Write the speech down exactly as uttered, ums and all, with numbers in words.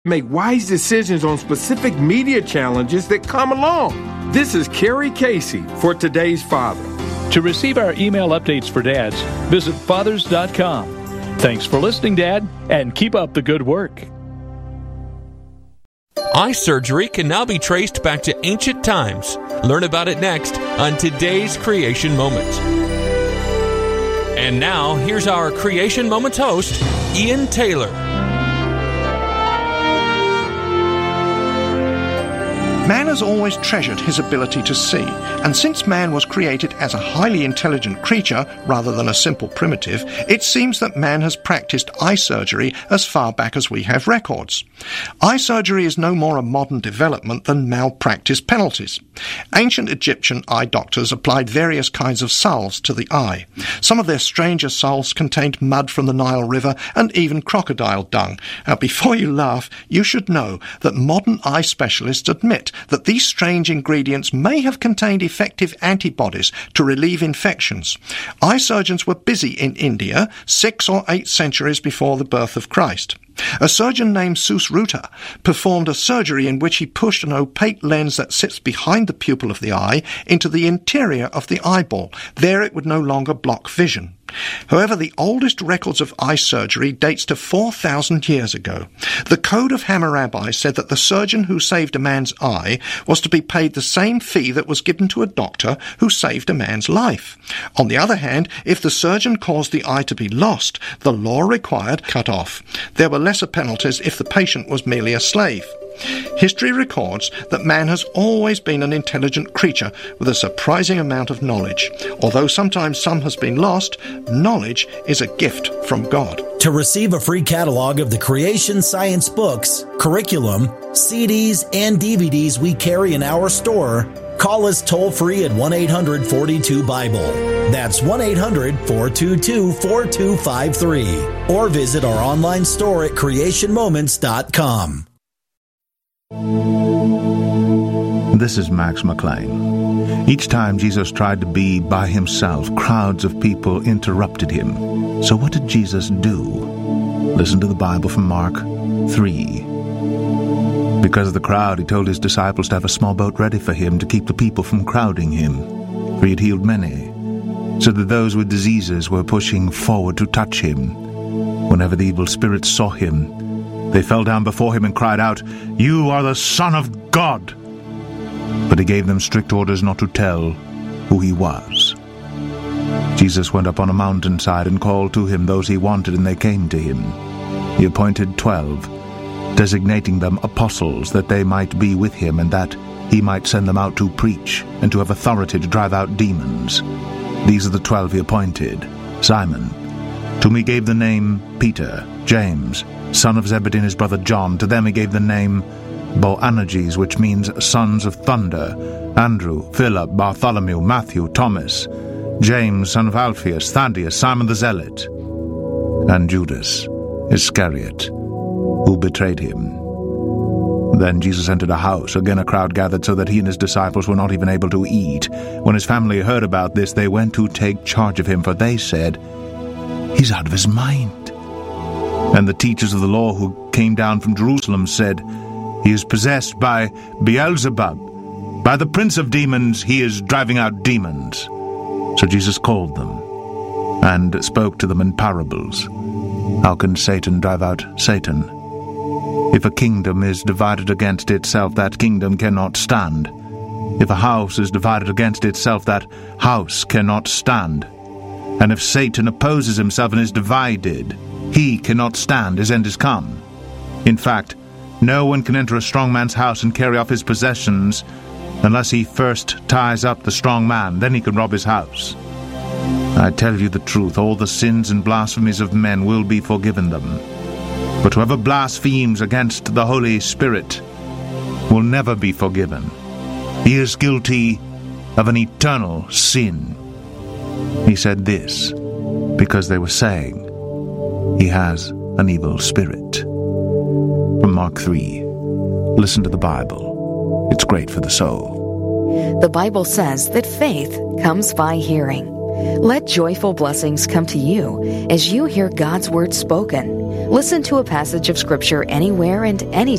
Make wise decisions on specific media challenges that come along. This is Kerry Casey for Today's Father. To receive our email updates for dads, visit fathers dot com. Thanks for listening, Dad, and keep up the good work. Eye surgery can now be traced back to ancient times. Learn about it next on Today's Creation Moment. And now, here's our Creation Moments host, Ian Taylor. Man has always treasured his ability to see, and since man was created as a highly intelligent creature rather than a simple primitive, it seems that man has practiced eye surgery as far back as we have records. Eye surgery is no more a modern development than malpractice penalties. Ancient Egyptian eye doctors applied various kinds of salves to the eye. Some of their stranger salves contained mud from the Nile River and even crocodile dung. Now, before you laugh, you should know that modern eye specialists admit that these strange ingredients may have contained effective antibodies to relieve infections. Eye surgeons were busy in India six or eight centuries before the birth of Christ. A surgeon named Sushruta performed a surgery in which he pushed an opaque lens that sits behind the pupil of the eye into the interior of the eyeball. There it would no longer block vision. However, the oldest records of eye surgery dates to four thousand years ago. The Code of Hammurabi said that the surgeon who saved a man's eye was to be paid the same fee that was given to a doctor who saved a man's life. On the other hand, if the surgeon caused the eye to be lost, the law required cut off. There were lesser penalties if the patient was merely a slave. History records that man has always been an intelligent creature with a surprising amount of knowledge. Although sometimes some has been lost, knowledge is a gift from God. To receive a free catalog of the Creation Science books, curriculum, C Ds, and D V Ds we carry in our store, call us toll-free at one eight hundred four two Bible. That's one eight hundred four two two four two five three. Or visit our online store at creation moments dot com. This is Max McLean. Each time Jesus tried to be by himself, crowds of people interrupted him. So what did Jesus do? Listen to the Bible from Mark three. Because of the crowd, he told his disciples to have a small boat ready for him to keep the people from crowding him, for he had healed many, so that those with diseases were pushing forward to touch him. Whenever the evil spirits saw him, they fell down before him and cried out, "You are the Son of God!" But he gave them strict orders not to tell who he was. Jesus went up on a mountainside and called to him those he wanted, and they came to him. He appointed twelve, designating them apostles, that they might be with him, and that he might send them out to preach, and to have authority to drive out demons. These are the twelve he appointed. Simon, to whom he gave the name Peter, James, son of Zebedee, and his brother John. To them he gave the name Boanerges, which means sons of thunder. Andrew, Philip, Bartholomew, Matthew, Thomas, James, son of Alphaeus, Thaddeus, Simon the Zealot, and Judas Iscariot, who betrayed him. Then Jesus entered a house. Again a crowd gathered, so that he and his disciples were not even able to eat. When his family heard about this, they went to take charge of him, for they said, "He's out of his mind." And the teachers of the law who came down from Jerusalem said, "He is possessed by Beelzebub. By the prince of demons he is driving out demons." So Jesus called them and spoke to them in parables. How can Satan drive out Satan? If a kingdom is divided against itself, that kingdom cannot stand. If a house is divided against itself, that house cannot stand. And if Satan opposes himself and is divided, he cannot stand, his end is come. In fact, no one can enter a strong man's house and carry off his possessions unless he first ties up the strong man, then he can rob his house. I tell you the truth, all the sins and blasphemies of men will be forgiven them. But whoever blasphemes against the Holy Spirit will never be forgiven. He is guilty of an eternal sin. He said this because they were saying, "He has an evil spirit." From Mark three. Listen to the Bible. It's great for the soul. The Bible says that faith comes by hearing. Let joyful blessings come to you as you hear God's word spoken. Listen to a passage of Scripture anywhere and anytime